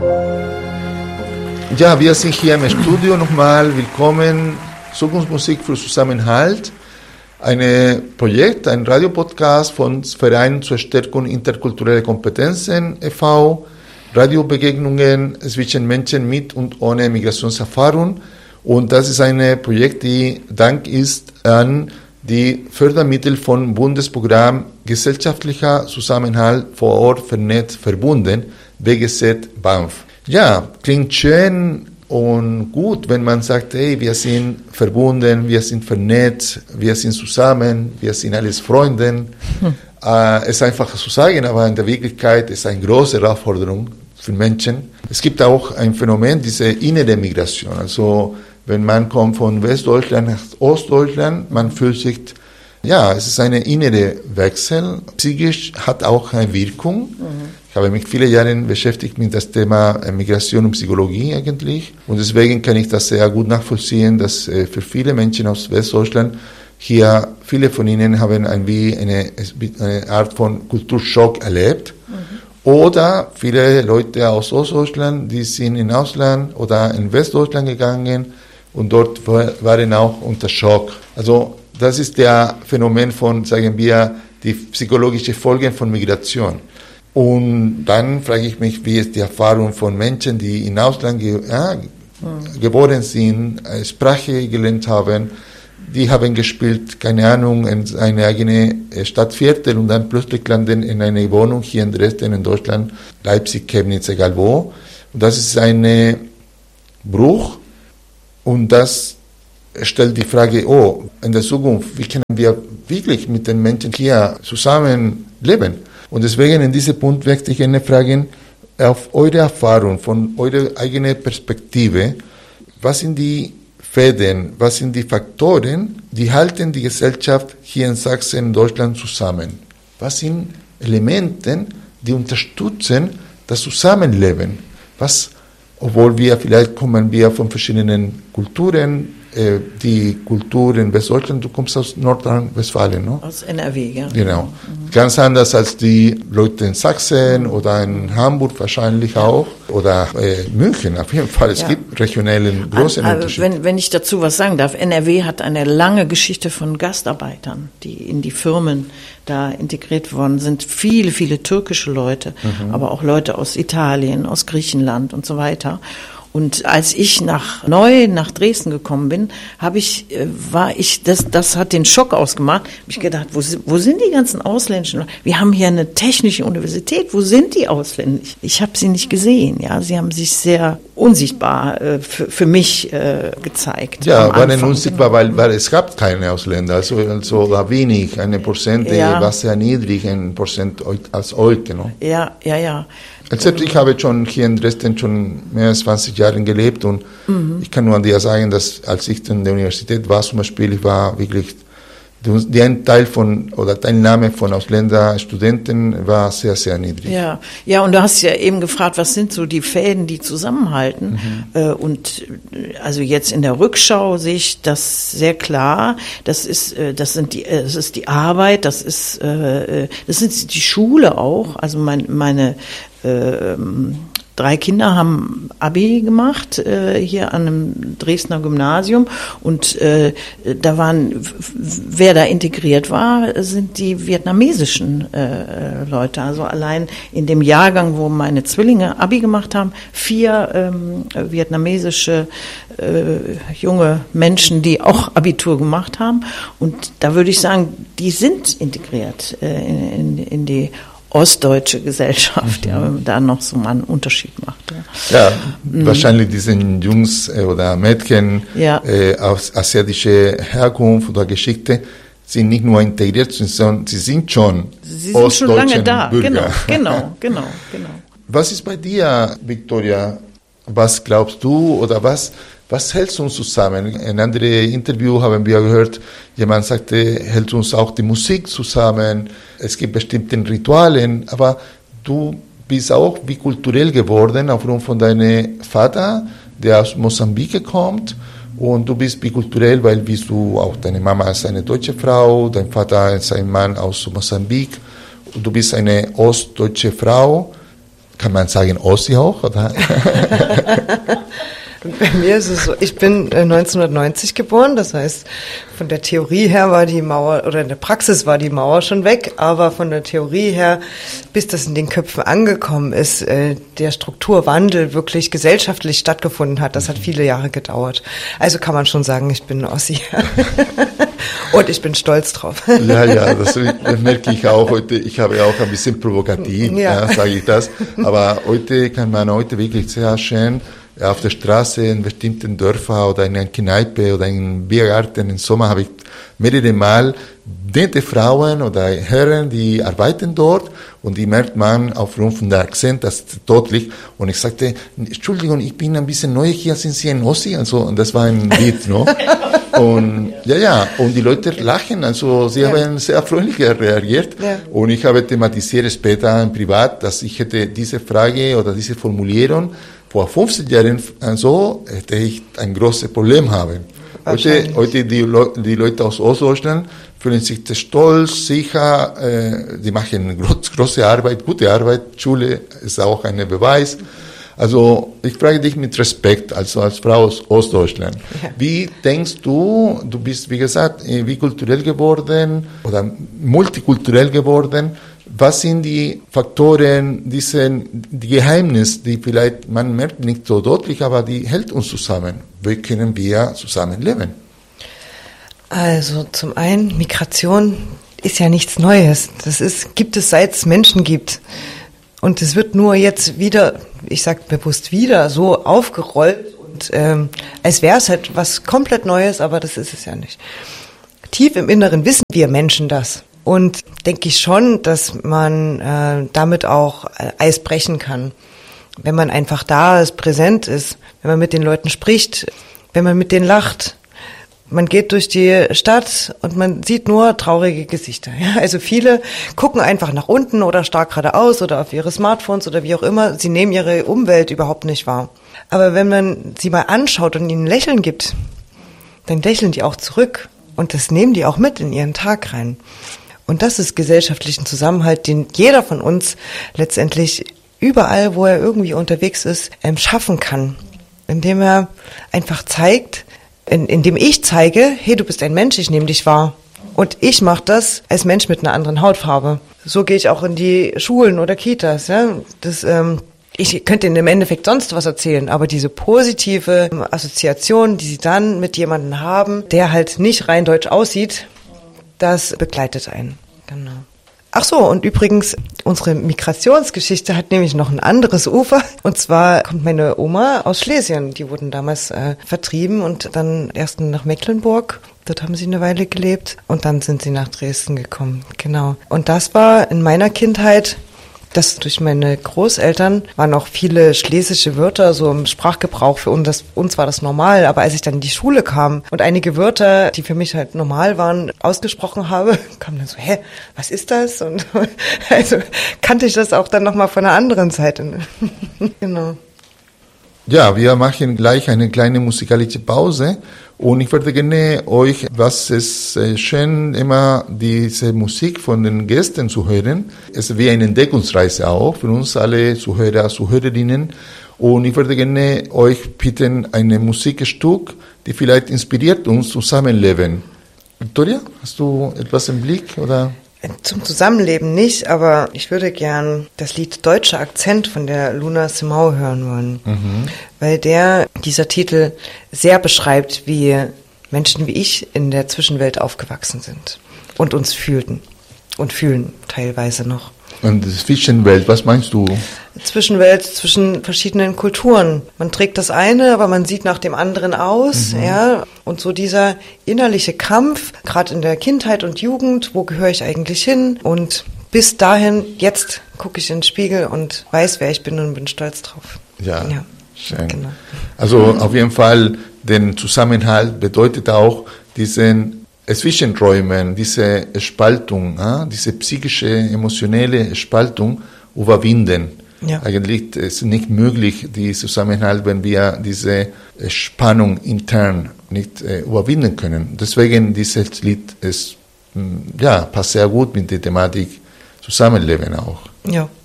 Ja, wir sind hier im Studio nochmal. Willkommen. Zukunftsmusik für Zusammenhalt. Ein Projekt, ein Radiopodcast von Verein zur Stärkung interkultureller Kompetenzen e.V., Radiobegegnungen zwischen Menschen mit und ohne Migrationserfahrung. Und das ist ein Projekt, die Dank ist an die Fördermittel von Bundesprogramm Gesellschaftlicher Zusammenhalt vor Ort vernetzt verbunden, BGZ BAMF. Ja, klingt schön und gut, wenn man sagt, hey, wir sind verbunden, wir sind vernetzt, wir sind zusammen, wir sind alles Freunde. Es ist einfach zu sagen, aber in der Wirklichkeit ist es eine große Herausforderung für Menschen. Es gibt auch ein Phänomen, diese innere Migration. Also wenn man kommt von Westdeutschland nach Ostdeutschland, man fühlt sich, ja, es ist eine innere Wechsel. Psychisch hat auch eine Wirkung. Ich habe mich viele Jahre beschäftigt mit das Thema Migration und Psychologie eigentlich. Und deswegen kann ich das sehr gut nachvollziehen, dass für viele Menschen aus Westdeutschland hier, viele von ihnen haben eine Art von Kulturschock erlebt. Oder viele Leute aus Ostdeutschland, die sind in Ausland oder in Westdeutschland gegangen und dort waren auch unter Schock. Also das ist der Phänomen von, sagen wir, die psychologischen Folgen von Migration. Und dann frage ich mich, wie ist die Erfahrung von Menschen, die in Ausland geboren sind, Sprache gelernt haben, die haben gespielt, keine Ahnung, in eine eigene Stadtviertel und dann plötzlich landen in eine Wohnung hier in Dresden, in Deutschland, Leipzig, Chemnitz, egal wo. Und das ist ein Bruch und das stellt die Frage, in der Zukunft, wie können wir wirklich mit den Menschen hier zusammen leben? Und deswegen in diesem Punkt möchte ich Ihnen fragen, auf eure Erfahrung, von eurer eigenen Perspektive, was sind die Fäden, was sind die Faktoren, die halten die Gesellschaft hier in Sachsen, in Deutschland zusammen? Was sind Elemente, die unterstützen das Zusammenleben? Obwohl vielleicht kommen wir von verschiedenen Kulturen, die Kultur in Westdeutschland, du kommst aus Nordrhein-Westfalen, ne? Aus NRW, ja. Genau. Ganz anders als die Leute in Sachsen oder in Hamburg wahrscheinlich auch oder München auf jeden Fall. Es gibt regionelle große Unterschiede. Wenn ich dazu was sagen darf, NRW hat eine lange Geschichte von Gastarbeitern, die in die Firmen da integriert worden sind. Viele, viele türkische Leute, aber auch Leute aus Italien, aus Griechenland und so weiter. Und als ich neu nach Dresden gekommen bin, das hat den Schock ausgemacht. Habe ich gedacht, wo sind die ganzen ausländischen Leute? Wir haben hier eine technische Universität. Wo sind die ausländisch? Ich habe sie nicht gesehen. Ja, sie haben sich sehr unsichtbar für mich gezeigt. Ja, waren unsichtbar, weil es gab keine Ausländer. Also war wenig, 1%, war sehr niedrig, 1% als heute. No? Ja. Selbst ich habe schon hier in Dresden schon mehr als 20 Jahre gelebt und ich kann nur an dir sagen, dass als ich in der Universität war zum Beispiel, ich war wirklich, der Teilnahme von Ausländer, Studenten war sehr, sehr niedrig. Ja, und du hast ja eben gefragt, was sind so die Fäden, die zusammenhalten? Und also jetzt in der Rückschau sehe ich das sehr klar. Das ist die Arbeit, das ist die Schule auch. Also meine 3 Kinder haben Abi gemacht hier an einem Dresdner Gymnasium und wer da integriert war, sind die vietnamesischen Leute. Also allein in dem Jahrgang, wo meine Zwillinge Abi gemacht haben, 4 vietnamesische junge Menschen, die auch Abitur gemacht haben. Und da würde ich sagen, die sind integriert in die ostdeutsche Gesellschaft, da noch so mal einen Unterschied macht. Ja, wahrscheinlich diese Jungs oder Mädchen aus asiatischer Herkunft oder Geschichte sind nicht nur integriert, sondern sie sind schon lange da. Bürger. Genau. Was ist bei dir, Victoria? Was glaubst du oder was hält uns zusammen? In einem anderen Interview haben wir gehört, jemand sagte, hält uns auch die Musik zusammen. Es gibt bestimmte Ritualen, aber du bist auch wie kulturell geworden aufgrund von deinem Vater, der aus Mosambik kommt. Und du bist bikulturell, weil du auch deine Mama ist eine deutsche Frau, dein Vater ist ein Mann aus Mosambik und du bist eine ostdeutsche Frau. Kann man sagen Ossi auch, oder? Bei mir ist es so, ich bin 1990 geboren, das heißt, von der Theorie her war die Mauer, oder in der Praxis war die Mauer schon weg, aber von der Theorie her, bis das in den Köpfen angekommen ist, der Strukturwandel wirklich gesellschaftlich stattgefunden hat, das hat viele Jahre gedauert. Also kann man schon sagen, ich bin Ossi. Und ich bin stolz drauf. Ja, das merke ich auch heute. Ich habe ja auch ein bisschen provokativ, sage ich das. Aber heute kann man wirklich sehr schön auf der Straße in bestimmten Dörfern oder in einer Kneipe oder in einem Biergarten im Sommer habe ich mehrere Mal nette Frauen oder Herren, die arbeiten dort und die merkt man aufgrund von der Akzent, das ist deutlich. Und ich sagte, Entschuldigung, ich bin ein bisschen neu hier, sind Sie ein Ossi? Also, und das war ein Lied, no? Und und die Leute lachen, also sie haben sehr freundlich reagiert. Ja. Und ich habe thematisiert später im Privat, dass ich hätte diese Frage oder diese Formulierung vor 15 Jahren so hätte ich ein großes Problem haben. Heute die Leute aus Ostdeutschland fühlen sich stolz, sicher, die machen große Arbeit, gute Arbeit, Schule ist auch ein Beweis. Also ich frage dich mit Respekt, also als Frau aus Ostdeutschland. Ja. Wie denkst du, du bist wie gesagt bikulturell geworden oder multikulturell geworden, was sind die Faktoren, die Geheimnisse, die vielleicht man merkt nicht so deutlich, aber die hält uns zusammen? Wie können wir zusammenleben? Also zum einen, Migration ist ja nichts Neues. Gibt es seit es Menschen gibt. Und es wird nur jetzt wieder, ich sage bewusst wieder, so aufgerollt und als wäre es halt was komplett Neues, aber das ist es ja nicht. Tief im Inneren wissen wir Menschen das. Und denke ich schon, dass man damit auch Eis brechen kann. Wenn man einfach da ist, präsent ist, wenn man mit den Leuten spricht, wenn man mit denen lacht. Man geht durch die Stadt und man sieht nur traurige Gesichter. Ja, also viele gucken einfach nach unten oder stark geradeaus oder auf ihre Smartphones oder wie auch immer. Sie nehmen ihre Umwelt überhaupt nicht wahr. Aber wenn man sie mal anschaut und ihnen ein Lächeln gibt, dann lächeln die auch zurück. Und das nehmen die auch mit in ihren Tag rein. Und das ist gesellschaftlichen Zusammenhalt, den jeder von uns letztendlich überall, wo er irgendwie unterwegs ist, schaffen kann. Indem er einfach zeigt, indem ich zeige, hey, du bist ein Mensch, ich nehme dich wahr. Und ich mache das als Mensch mit einer anderen Hautfarbe. So gehe ich auch in die Schulen oder Kitas. Ja? Ich könnte Ihnen im Endeffekt sonst was erzählen, aber diese positive Assoziation, die Sie dann mit jemandem haben, der halt nicht rein deutsch aussieht, das begleitet einen. Genau. Ach so, und übrigens, unsere Migrationsgeschichte hat nämlich noch ein anderes Ufer. Und zwar kommt meine Oma aus Schlesien. Die wurden damals vertrieben und dann erst nach Mecklenburg. Dort haben sie eine Weile gelebt und dann sind sie nach Dresden gekommen. Genau. Und das war in meiner Kindheit, das durch meine Großeltern waren auch viele schlesische Wörter so im Sprachgebrauch. Für uns war das normal, aber als ich dann in die Schule kam und einige Wörter, die für mich halt normal waren, ausgesprochen habe, kam dann so, was ist das? Und also kannte ich das auch dann nochmal von einer anderen Seite. Genau. Ja, wir machen gleich eine kleine musikalische Pause und ich würde gerne euch, was es schön immer diese Musik von den Gästen zu hören. Es ist wie eine Entdeckungsreise auch für uns alle Zuhörer, Zuhörerinnen und ich würde gerne euch bitten, ein Musikstück, die vielleicht inspiriert uns zusammenleben. Victoria, hast du etwas im Blick oder? Zum Zusammenleben nicht, aber ich würde gern das Lied Deutscher Akzent von der Luna Simau hören wollen, weil dieser Titel sehr beschreibt, wie Menschen wie ich in der Zwischenwelt aufgewachsen sind und uns fühlten und fühlen teilweise noch. Und die Zwischenwelt, was meinst du? Zwischenwelt zwischen verschiedenen Kulturen. Man trägt das eine, aber man sieht nach dem anderen aus, ja. Und so dieser innerliche Kampf, gerade in der Kindheit und Jugend, wo gehöre ich eigentlich hin? Und bis dahin, jetzt gucke ich in den Spiegel und weiß, wer ich bin und bin stolz drauf. Ja. Schön. Genau. Also auf jeden Fall, den Zusammenhalt bedeutet auch diesen Zwischenräumen, diese Spaltung, diese psychische, emotionelle Spaltung überwinden. Ja. Eigentlich ist es nicht möglich, die Zusammenhalt, wenn wir diese Spannung intern nicht überwinden können. Deswegen dieses Lied passt sehr gut mit der Thematik Zusammenleben auch. Ja.